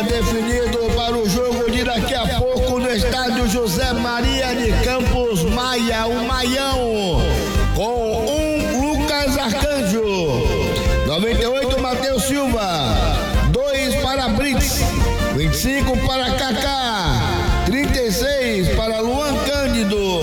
definido para o jogo de daqui a pouco no estádio José Maria de Campos Maia, o Maião, com Lucas Arcanjo, 98 Matheus Silva, 2 para Brits, 25 para Kaká, 36 para Luan Cândido,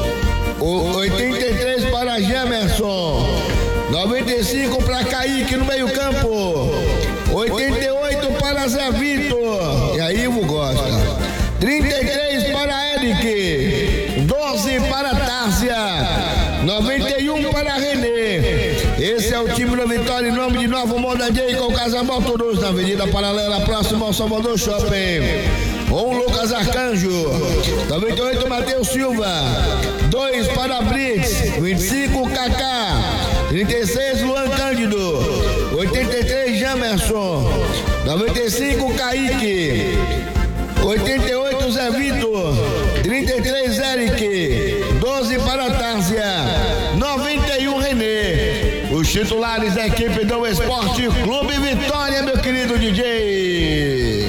83 para Gemerson, 95 para Kaique no meio campo, 88 para Zé Vitor, e aí Ivo gosta, 33 para Eric, 12 para Tárcia, 91 para Renê. Esse é o time da Vitória em nome de Nova Moda J com Casabal Todos na Avenida Paralela, próximo ao Salvador Shopping. Lucas Arcanjo, 98 Matheus Silva, 2 para Brits, 25 Kaká, 36 Luan Cândido, 83 Jamerson, 95 Kaique, 88 Zé Vitor, 33 Eric, 12 para Tárcia, 91 Renê. Os titulares da equipe do Esporte Clube Vitória, meu querido DJ.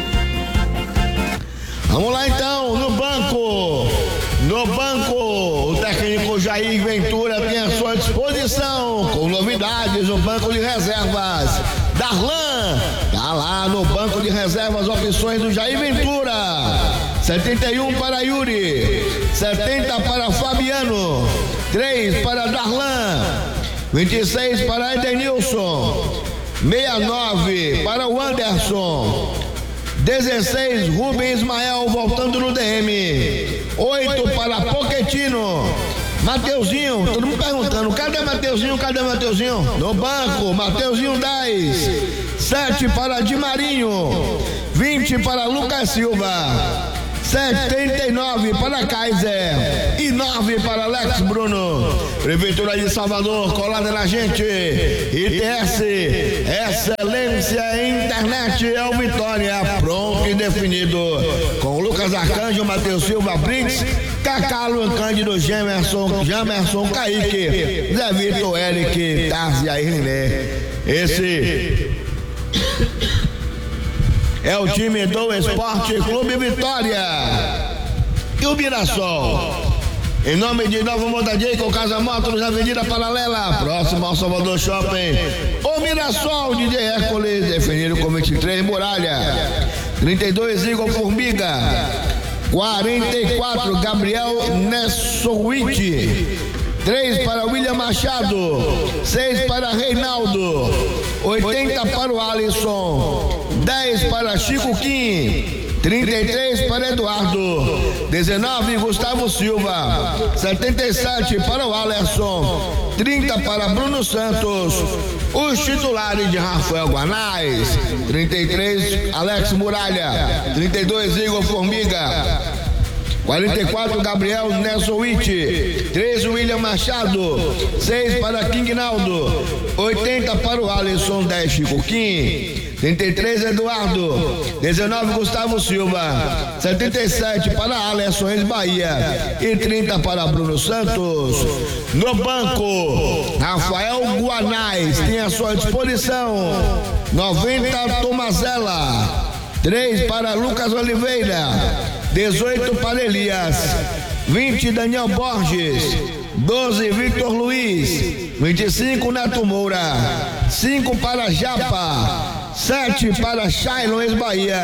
Vamos lá então, no banco, o técnico Jair Ventura tem à sua disposição, com novidades no banco de reservas. Darlan, tá lá no banco de reservas, opções do Jair Ventura. 71 para Yuri, 70 para Fabiano, 3 para Darlan, 26 para Edenilson, 69 para o Anderson, 16 Rubem Ismael voltando no DM, 8 para Pochettino, Mateuzinho, todo mundo perguntando, cadê Mateuzinho? No banco, Mateuzinho 10, 7 para Di Marinho, 20 para Lucas Silva, 79 para Kaiser e 9 para Alex Bruno. Prefeitura de Salvador, colada na gente. ITS, excelência em internet, é o Vitória, pronto e definido. Com Lucas Arcanjo, Matheus Silva, Brits, Kaká, Luan Cândido, Jamerson, Kaique, Zé Vitor, Eric, Tárcia e René. Esse é o time do Esporte Clube Vitória. E o Mirassol, em nome de Nova Moda J com Casa Motos na Avenida Paralela, próximo ao Salvador Shopping. O Mirassol, DJ Hércules, definido com 23 Muralha, 32 Igor Formiga, 44 Gabriel Nessowitch, 3 para William Machado, 6 para Reinaldo, 80 para o Alisson, 10 para Chico Kim, 33 para Eduardo, 19 Gustavo Silva, 77 para o Alerson, 30 para Bruno Santos. Os titulares de Rafael Guanais, 33 Alex Muralha, 32 Igor Formiga, 44 Gabriel Nessowitch, 13 William Machado, 6 para King Naldo, 80 para o Alisson, 10 Chico Kim, 33 Eduardo, 19 Gustavo Silva, 77 para Alisson Reis Bahia e 30 para Bruno Santos. No banco, Rafael Guanais tem à sua disposição 90 Tomazella, 3 para Lucas Oliveira, 18 para Elias, 20 Daniel Borges, 12 Victor Luiz, 25 Neto Moura, 5 para Japa, 7 para Shailon ex-Bahia,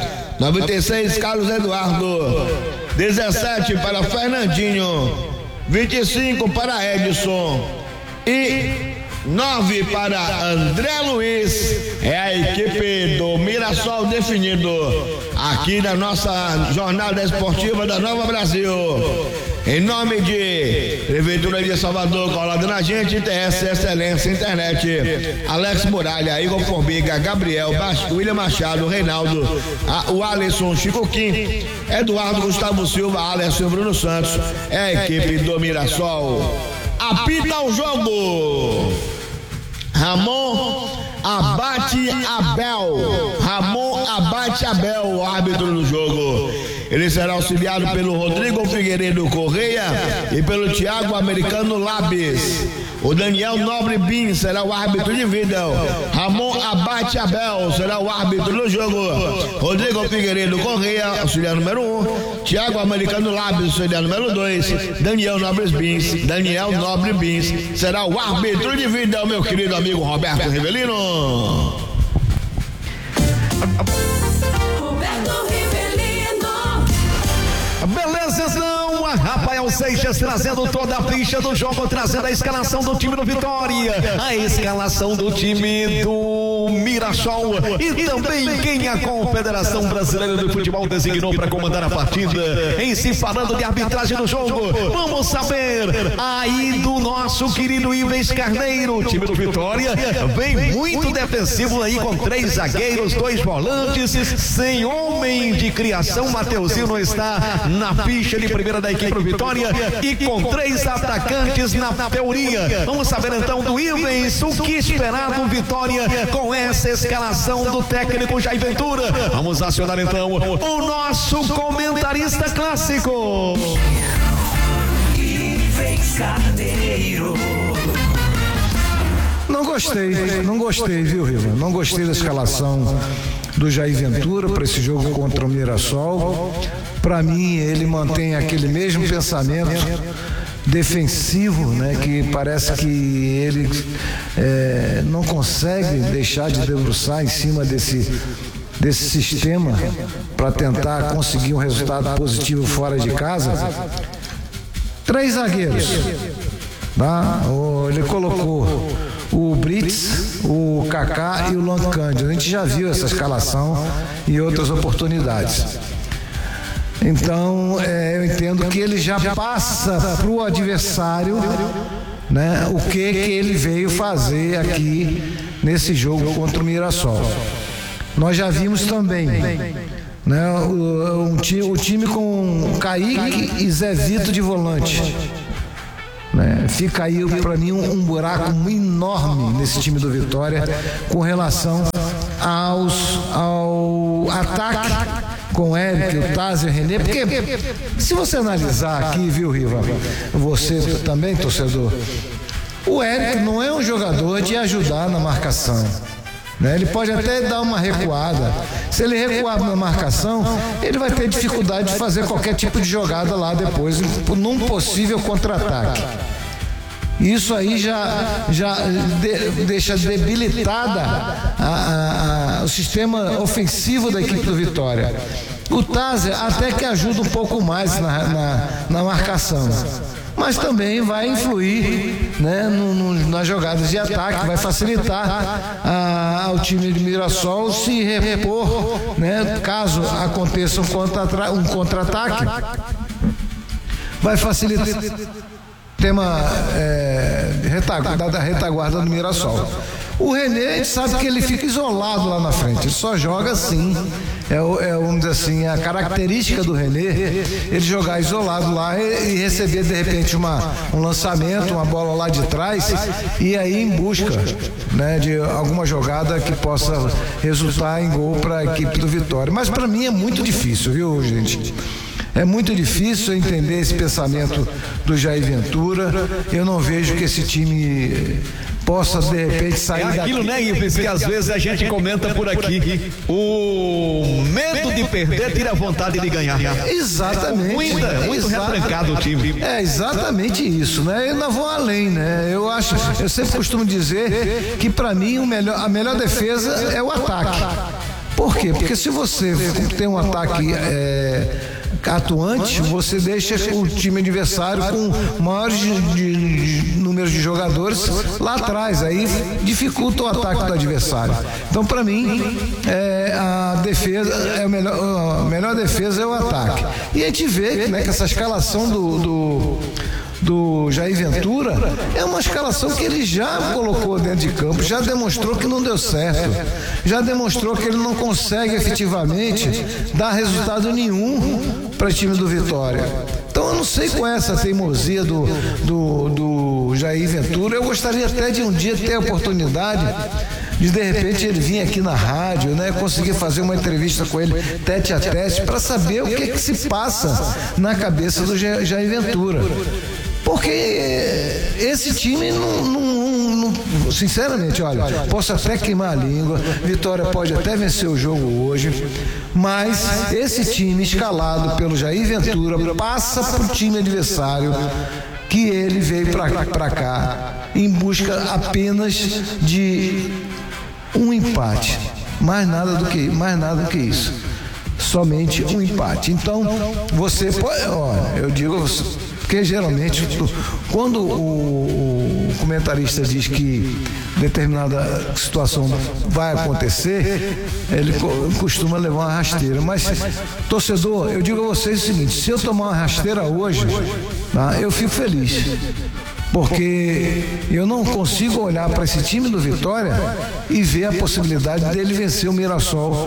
96 Carlos Eduardo, 17 para Fernandinho, 25 para Edson e 9 para André Luiz. É a equipe do Mirassol definido aqui na nossa jornada esportiva da Nova Brasil. Em nome de Prefeitura de Salvador, colado na gente, ITS, excelência, internet, Alex Muralha, Igor Formiga, Gabriel, William Machado, Reinaldo, o Alisson, Chico Kim, Eduardo, Gustavo Silva, Alisson, Bruno Santos. É a equipe do Mirassol. Apita o jogo Ramon Abate Abel, o árbitro do jogo. Ele será auxiliado pelo Rodrigo Figueiredo Correia e pelo Thiago Americano Labes. O Daniel Nobre Bin será o árbitro de vídeo. Ramon Abate Abel será o árbitro do jogo. Rodrigo Figueiredo Correia, auxiliar número 1. Thiago Americano Labes, auxiliar número 2. Daniel Nobre Bins será o árbitro de vídeo, meu querido amigo Roberto Rivelino. Beleza, então, Rafael Seixas trazendo toda a ficha do jogo, trazendo a escalação do time do Vitória, a escalação do time do Mirassol e também quem a Confederação Brasileira de Futebol designou para comandar a partida. Em se falando de arbitragem do jogo, vamos saber aí do nosso querido Ives Carneiro. O time do Vitória vem muito defensivo aí, com 3 zagueiros, 2 volantes, sem homem de criação. Mateuzinho não está na ficha de primeira da equipe do Vitória e com 3 atacantes na teoria. Vamos saber então do Ives o que esperar do Vitória com essa escalação do técnico Jair Ventura. Vamos acionar então o nosso comentarista clássico, Ives Carneiro. Não gostei, viu, Riva? Não gostei da escalação do Jair Ventura para esse jogo contra o Mirassol. Para mim, ele mantém aquele mesmo pensamento defensivo, né? Que parece que ele não consegue deixar de debruçar em cima desse sistema para tentar conseguir um resultado positivo fora de casa. 3 zagueiros, tá? Ele colocou o Brits, o Kaká e o Luan Cândido. A gente já viu essa escalação em outras oportunidades. Então, eu entendo que ele já passa para o adversário, né, o que ele veio fazer aqui nesse jogo contra o Mirassol. Nós já vimos também, né, o time com Kaique e Zé Vito de volante. Fica aí para mim um buraco enorme nesse time do Vitória com relação ao ataque com o Eric, o Taz e o René, porque se você analisar aqui, viu, Riva, você também, torcedor, o Eric não é um jogador de ajudar na marcação, né? Ele pode até dar uma recuada. Se ele recuar na marcação, ele vai ter dificuldade de fazer qualquer tipo de jogada lá depois, num possível contra-ataque. Isso aí já deixa debilitada o sistema ofensivo da equipe do Vitória. O Tazer até que ajuda um pouco mais na marcação, mas também vai influir, né, nas jogadas de ataque, vai facilitar ao time de Mirassol se repor, né, caso aconteça um contra-ataque, vai facilitar tema da retaguarda do Mirassol. O René, a gente sabe que ele fica isolado lá na frente, ele só joga assim, vamos dizer assim, a característica do René, ele jogar isolado lá e receber de repente um lançamento, uma bola lá de trás e aí em busca, né, de alguma jogada que possa resultar em gol para a equipe do Vitória. Mas para mim é muito difícil, viu, gente? É muito difícil entender esse pensamento do Jair Ventura. Eu não vejo que esse time possa de repente sair daqui. É aquilo, né, Ives, que às vezes a gente comenta por aqui. O medo de perder tira a vontade de ganhar. Exatamente. Muito retrancado o time. É exatamente isso, né? Eu não vou além, né? Eu sempre costumo dizer que para mim a melhor defesa é o ataque. Por quê? Porque se você tem um ataque atuante, você deixa o time adversário com maiores números de jogadores lá atrás, aí dificulta o ataque do adversário. Então, para mim, a defesa a melhor defesa é o ataque. E a gente vê, né, que essa escalação do Jair Ventura é uma escalação que ele já colocou dentro de campo, já demonstrou que não deu certo, já demonstrou que ele não consegue efetivamente dar resultado nenhum para o time do Vitória. Então eu não sei qual é essa teimosia do Jair Ventura. Eu gostaria até de um dia ter a oportunidade de repente ele vir aqui na rádio, né? Conseguir fazer uma entrevista com ele tete a tete para saber o que se passa na cabeça do Jair Ventura. Porque esse time não, sinceramente, olha, posso até queimar a língua, Vitória pode até vencer o jogo hoje, mas esse time escalado pelo Jair Ventura passa para o time adversário que ele veio para cá em busca apenas de um empate, mais nada do que isso, somente um empate. Então você pode, eu digo, porque geralmente quando o comentarista diz que determinada situação vai acontecer, ele costuma levar uma rasteira. Mas, torcedor, eu digo a vocês o seguinte: se eu tomar uma rasteira hoje, tá, eu fico feliz, porque eu não consigo olhar para esse time do Vitória e ver a possibilidade dele vencer o Mirassol,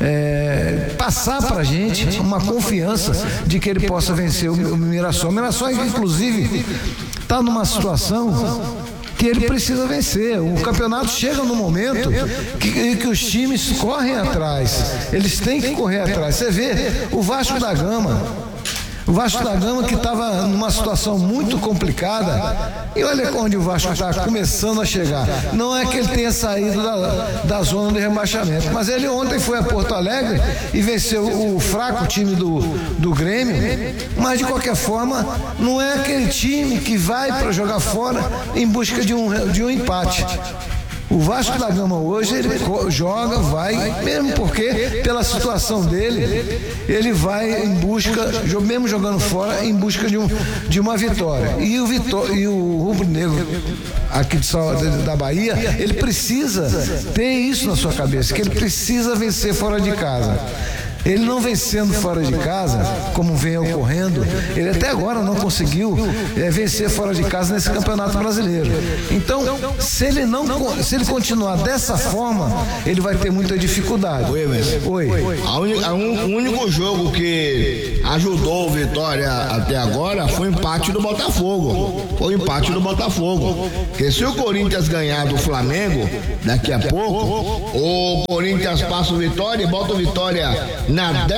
passar para a gente uma confiança de que ele possa vencer o Mirassol. O Mirassol, inclusive, está numa situação que ele precisa vencer. O campeonato chega no momento que os times correm atrás, eles têm que correr atrás. Você vê o Vasco da Gama, que estava numa situação muito complicada, e olha onde o Vasco está começando a chegar. Não é que ele tenha saído da zona de rebaixamento, mas ele ontem foi a Porto Alegre e venceu o fraco time do Grêmio. Mas de qualquer forma, não é aquele time que vai para jogar fora em busca de um empate. O Vasco da Gama hoje, ele joga, vai, mesmo porque pela situação dele, ele vai em busca, mesmo jogando fora, em busca de uma vitória. E o rubro-negro aqui da Bahia, ele precisa ter isso na sua cabeça, que ele precisa vencer fora de casa. Ele não vencendo fora de casa, como vem ocorrendo, ele até agora não conseguiu vencer fora de casa nesse Campeonato Brasileiro. Então, se ele continuar dessa forma, ele vai ter muita dificuldade. Oi. O único jogo que ajudou o Vitória até agora foi o empate do Botafogo. Porque se o Corinthians ganhar do Flamengo daqui a pouco, o Corinthians passa o Vitória e bota o Vitória na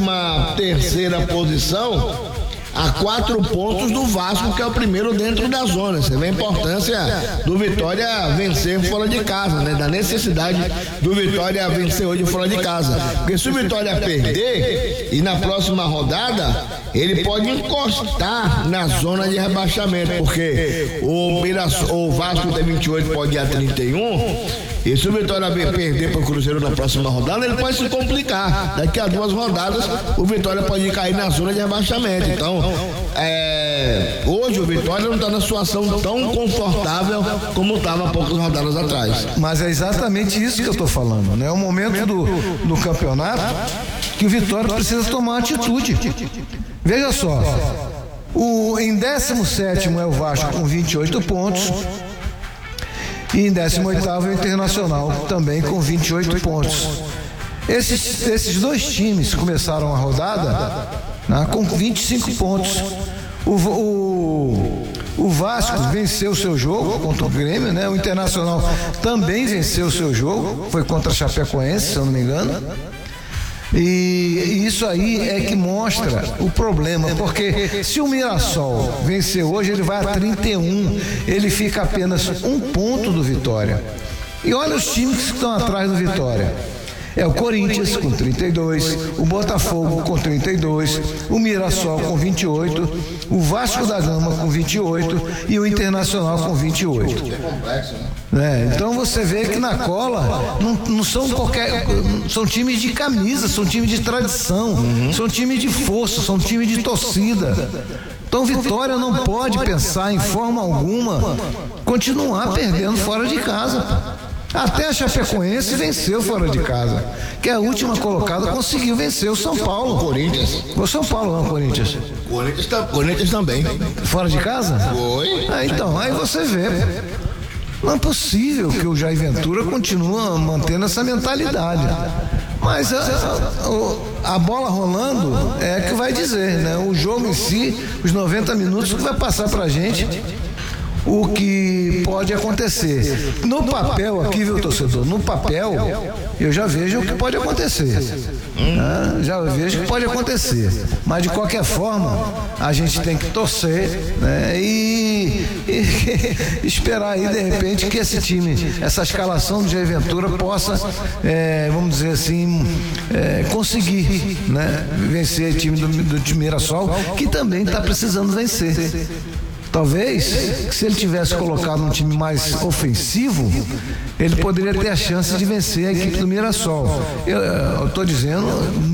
13ª posição, a 4 pontos do Vasco, que é o primeiro dentro da zona. Você vê a importância do Vitória vencer fora de casa, né? Da necessidade do Vitória vencer hoje fora de casa. Porque se o Vitória perder e na próxima rodada, ele pode encostar na zona de rebaixamento, porque o Vasco tem 28, pode ir a 31. E se o Vitória perder para o Cruzeiro na próxima rodada, ele pode se complicar. Daqui a 2 rodadas, o Vitória pode cair na zona de rebaixamento. Então, hoje o Vitória não está na situação tão confortável como estava há poucas rodadas atrás. Mas é exatamente isso que eu estou falando, né? É o momento do campeonato que o Vitória precisa tomar atitude. Veja só, em 17º é o Vasco com 28 pontos. E em 18º o Internacional também com 28 pontos. Esses dois times começaram a rodada, né, com 25 pontos. O Vasco venceu o seu jogo contra o Grêmio, né? O Internacional também venceu o seu jogo, foi contra a Chapecoense, se eu não me engano. E isso aí é que mostra o problema, porque se o Mirassol vencer hoje, ele vai a 31, ele fica apenas 1 ponto do Vitória. E olha os times que estão atrás do Vitória. É o Corinthians com 32, o Botafogo com 32, o Mirassol com 28, o Vasco da Gama com 28 e o Internacional com 28. É complexo, né? Então você vê que na cola não são são times de camisa, são times de tradição, são times de força, são times de torcida. Então Vitória não pode pensar em forma alguma continuar perdendo fora de casa. Até a Chapecoense venceu fora de casa, que é a última colocada, conseguiu vencer o São Paulo. Corinthians. O São Paulo não, Corinthians. Corinthians também. Fora de casa? Foi. Então, aí você vê. Não é possível que o Jair Ventura continue mantendo essa mentalidade. Mas a bola rolando é que vai dizer, né? O jogo em si, os 90 minutos que vai passar pra gente. o que pode acontecer. No papel aqui, viu, torcedor? No papel, eu já vejo o que pode acontecer. Já vejo o que pode acontecer. Mas de qualquer forma, a gente tem que torcer, né, e esperar aí, de repente, que esse time, essa escalação do Jair Ventura possa, vamos dizer assim, conseguir, né, vencer o time do Mirassol, que também está precisando vencer. Talvez, se ele tivesse colocado um time mais ofensivo, ele poderia ter a chance de vencer a equipe do Mirassol. Eu estou dizendo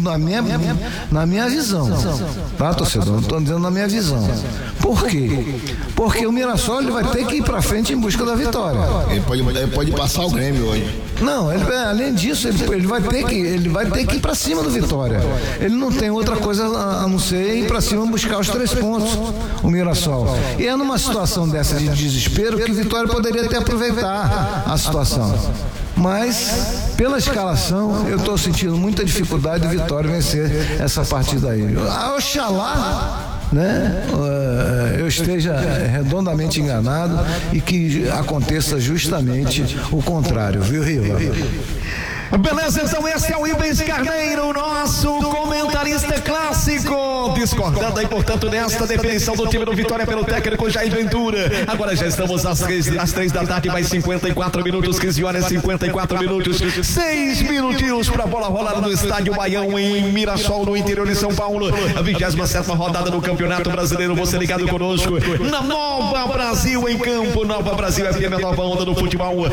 na minha visão, tá, torcedor? Eu estou dizendo na minha visão. Por quê? Porque o Mirassol ele vai ter que ir para frente em busca da vitória. Ele pode passar o Grêmio hoje. Não, além disso, ele vai ter que ir para cima do Vitória. Ele não tem outra coisa a não ser ir para cima buscar os 3 pontos, o Mirassol. E é numa situação dessa de desespero que o Vitória poderia até aproveitar a situação. Mas, pela escalação, eu estou sentindo muita dificuldade do Vitória vencer essa partida aí. Oxalá, né, eu esteja redondamente enganado e que aconteça justamente o contrário, viu, Riva? Beleza, então esse é o Ivens Carneiro, nosso comentarista clássico, discordando aí, portanto, nesta definição do time do Vitória pelo técnico Jair Ventura. Agora já estamos às 3 da tarde, mais 54 minutos, 15 horas e 54 minutos, 6 minutinhos para a bola rolar no estádio Baião em Mirassol, no interior de São Paulo. A 27ª rodada do Campeonato Brasileiro, você ligado conosco na Nova Brasil em campo, Nova Brasil FM, a nova onda do futebol,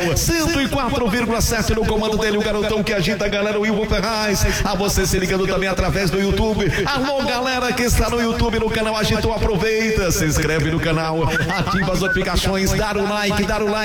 104,7 no comando dele, o garoto que agita a galera, o Ivo Ferraz. A você se ligando também através do YouTube. Alô, galera que está no YouTube, no canal Agitou, aproveita, se inscreve no canal, ativa as notificações, dar o like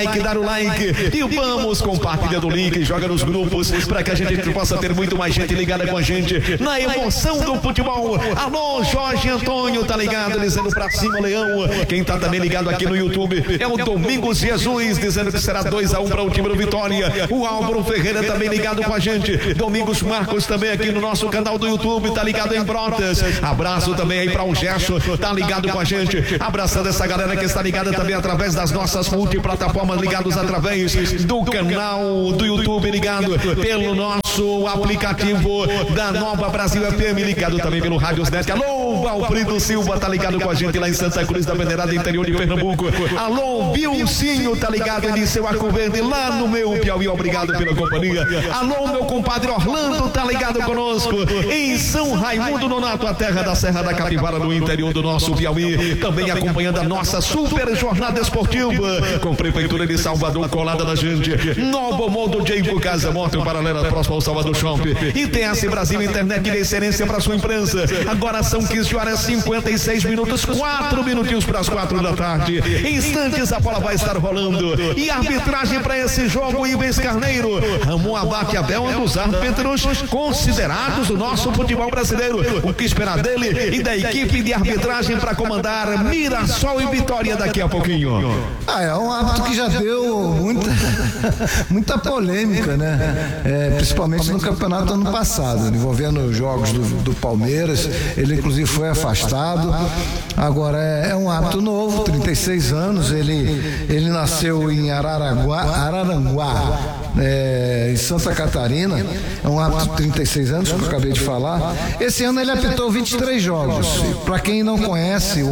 e vamos compartilhando o link, joga nos grupos para que a gente possa ter muito mais gente ligada com a gente na emoção do futebol. Alô, Jorge Antônio, tá ligado, dizendo pra cima, Leão. Quem tá também ligado aqui no YouTube é o Domingos Jesus, dizendo que será 2-1 para o time do Vitória. O Álvaro Ferreira também ligado com a gente. Domingos Marcos também aqui no nosso canal do YouTube, tá ligado em Brotas. Abraço também aí para o Gerson, tá ligado com a gente. Abraçando essa galera que está ligada também através das nossas multiplataformas, ligados através do canal do YouTube, ligado pelo nosso aplicativo da Nova Brasil FM, ligado também pelo Rádios.net. Alô, Valfrido Silva, tá ligado com a gente lá em Santa Cruz da Venerada, interior de Pernambuco. Alô, Vilcinho, tá ligado em seu Arco Verde, lá no meu Piauí, obrigado pela companhia. Alô, meu compadre Orlando, tá ligado conosco em São Raimundo Nonato, a terra da Serra da Capivara, no interior do nosso Piauí, também acompanhando a nossa super jornada esportiva com Prefeitura de Salvador colada da gente, Novo Modo Jeico Casa Moto paralela próximo ao Salvador Shopping, e TS Brasil, internet de excelência para sua imprensa. Agora são 15 horas e 56 minutos, 4 minutinhos para as 4 da tarde, instantes a bola vai estar rolando e a arbitragem para esse jogo, Ivens Carneiro. Ramon Abate Abel, um dos árbitros considerados do nosso futebol brasileiro. O que esperar dele e da equipe de arbitragem para comandar Mirassol e Vitória daqui a pouquinho? É um árbitro que já deu muita polêmica, né? Principalmente no campeonato ano passado, envolvendo os jogos do Palmeiras. Ele inclusive foi afastado. Agora é um árbitro novo, 36 anos. Ele nasceu em Araranguá, em Santa Catarina. É um árbitro de 36 anos, que eu acabei de falar. Esse ano ele apitou 23 jogos. Para quem não conhece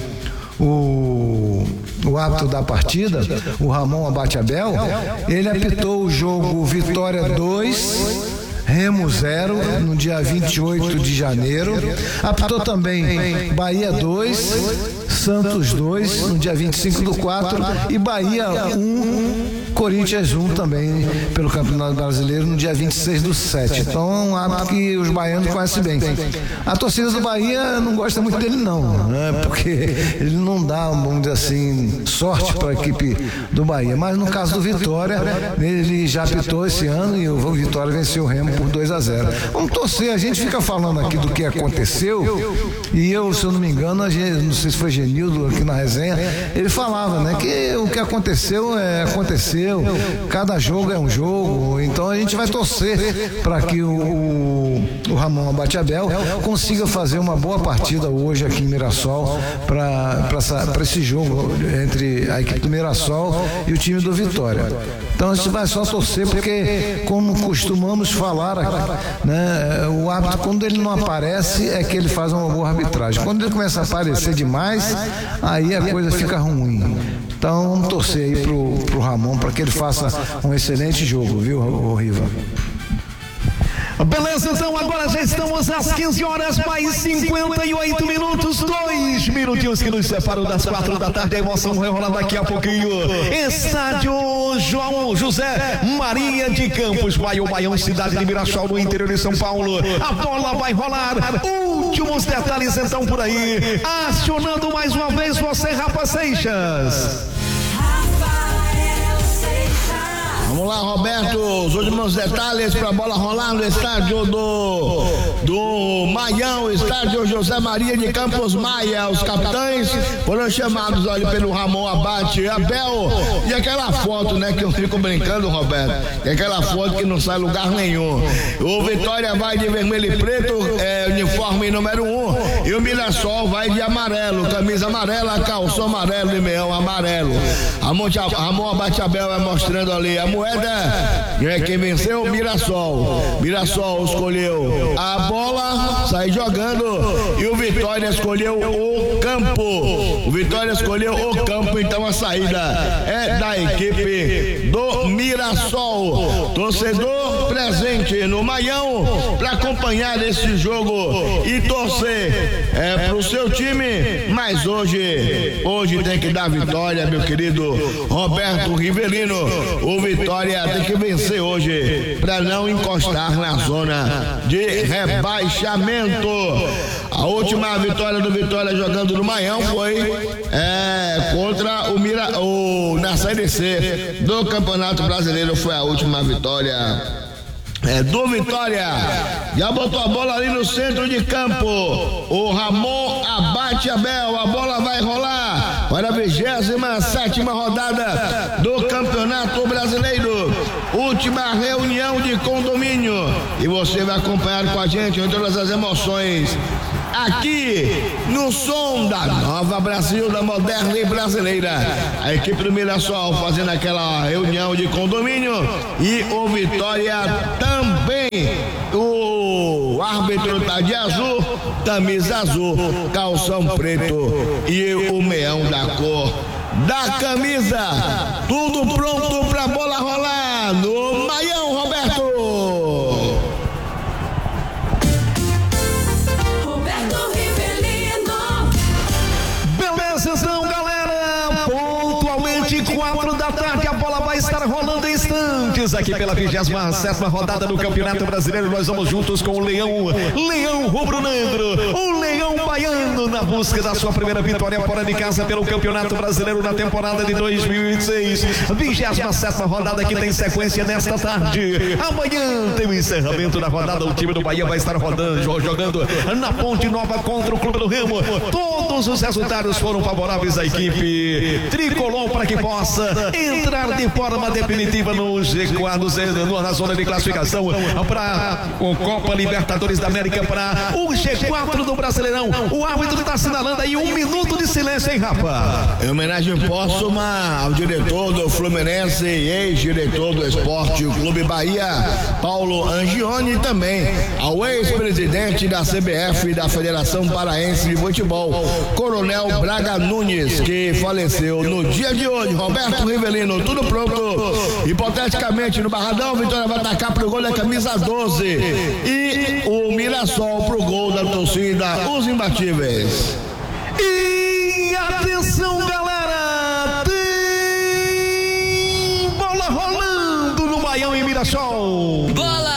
o árbitro da partida, o Ramon Abate Abel, ele apitou o jogo Vitória 2, Remo 0, no dia 28 de janeiro. Apitou também Bahia 2, Santos 2, no dia 25/4, e Bahia 1, Corinthians 1 também, pelo Campeonato Brasileiro, no dia 26/7. Então é um árbitro que os baianos conhecem bem. A torcida do Bahia não gosta muito dele não, né? Porque ele não dá, vamos dizer assim, sorte para a equipe do Bahia. Mas no caso do Vitória, ele já apitou esse ano e o Vitória venceu o Remo por 2-0. Vamos torcer, a gente fica falando aqui do que aconteceu, e eu, se eu não me engano, não sei se foi Genildo aqui na resenha, ele falava, né, que o que aconteceu, cada jogo é um jogo, então a gente vai torcer para que o Ramon Abate-Abel consiga fazer uma boa partida hoje aqui em Mirassol para esse jogo entre a equipe do Mirassol e o time do Vitória. Então a gente vai só torcer, porque como costumamos falar, né, o árbitro, quando ele não aparece, é que ele faz uma boa arbitragem. Quando ele começa a aparecer demais, aí a coisa fica ruim. Então vamos torcer aí pro Ramon para que ele faça um excelente jogo, viu, Riva? Beleza, então agora já estamos às 15 horas mais 58 minutos, 2 minutinhos que nos separam das 4 da tarde. A emoção vai rolar daqui a pouquinho. Estádio João José Maria de Campos, Baião, cidade de Mirassol, no interior de São Paulo. A bola vai rolar. Últimos detalhes então por aí. Acionando mais uma vez você, Rafa Seixas. Vamos lá, Roberto, os últimos detalhes para a bola rolar no estádio do Maião, estádio José Maria de Campos Maia. Os capitães foram chamados ali pelo Ramon Abate-Abel. E aquela foto, né, que eu fico brincando, Roberto, e aquela foto que não sai lugar nenhum. O Vitória vai de vermelho e preto, uniforme número 1, e o Mirassol vai de amarelo, camisa amarela, calção amarelo e meião amarelo. Ramon Abate-Abel vai mostrando ali a moeda, quem venceu, Mirassol. Mirassol escolheu a bola, sai jogando, e o Vitória escolheu o campo. O Vitória escolheu o campo, então a saída é da equipe do Mirassol. Torcedor presente no Maião para acompanhar esse jogo e torcer pro seu time, mas hoje tem que dar vitória, meu querido Roberto Rivelino. O Vitória tem que vencer hoje para não encostar na zona de rebaixamento. A última vitória do Vitória jogando no Maião foi contra na Série C do Campeonato Brasileiro. Foi a última vitória do Vitória. Já botou a bola ali no centro de campo o Ramon Abate-Abel. A bola vai rolar para a 27ª rodada do Campeonato Brasileiro, última reunião de condomínio, e você vai acompanhar com a gente em todas as emoções aqui no som da Nova Brasil, da moderna e brasileira. A equipe do Mirassol fazendo aquela reunião de condomínio e o Vitória também. O árbitro tá de azul, camisa azul, calção preto e o meião da cor da camisa. Tudo pronto pra bola rolar no Maião, Roberto. Então, galera, pontualmente 4 da tarde, a bola vai estar rolando em instantes aqui pela 27ª rodada do Campeonato Brasileiro. Nós vamos juntos com o Leão Rubro-Negro, o Leão Baiano, na busca da sua primeira vitória fora de casa pelo Campeonato Brasileiro na temporada de 2026. 27ª rodada que tem sequência nesta tarde. Amanhã tem o encerramento da rodada. O time do Bahia vai estar jogando na Ponte Nova contra o Clube do Remo. Todos os resultados foram favoráveis à equipe tricolor para que possa entrar de forma definitiva no G4, na zona de classificação para o Copa Libertadores da América, para o G4 do Brasileirão. O árbitro está assinalando aí 1 minuto de silêncio, hein, Rafa? Em homenagem póstuma ao diretor do Fluminense e ex-diretor do Esporte Clube Bahia, Paulo Angione, e também ao ex-presidente da CBF e da Federação Paraense de Futebol, Coronel Braga Nunes, que faleceu no dia de hoje. Roberto Rivelino, tudo pronto. Hipoteticamente no Barradão, Vitória vai atacar pro gol da camisa 12 e o Mirassol pro gol da torcida, os imbatíveis. E atenção, galera, tem bola rolando no Baião e Mirassol. Bola